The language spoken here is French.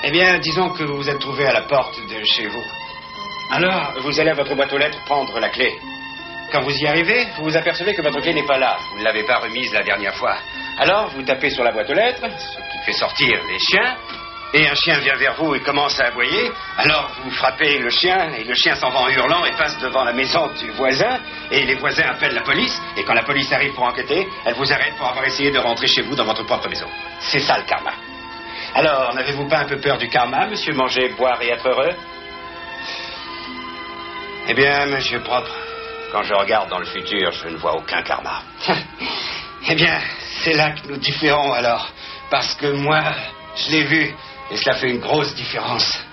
Eh bien, disons que vous vous êtes trouvé à la porte de chez vous. Alors, vous allez à votre boîte aux lettres prendre la clé. Quand vous y arrivez, vous vous apercevez que votre clé n'est pas là. Vous ne l'avez pas remise la dernière fois. Alors, vous tapez sur la boîte aux lettres, ce qui fait sortir les chiens, et un chien vient vers vous et commence à aboyer. Alors, vous frappez le chien, et le chien s'en va en hurlant et passe devant la maison du voisin, et les voisins appellent la police, et quand la police arrive pour enquêter, elle vous arrête pour avoir essayé de rentrer chez vous dans votre propre maison. C'est ça le karma. Alors, n'avez-vous pas un peu peur du karma, monsieur Manger, boire et être heureux? Eh bien, monsieur Propre, quand je regarde dans le futur, je ne vois aucun karma. Eh bien, c'est là que nous différons alors. Parce que moi, je l'ai vu, et cela fait une grosse différence.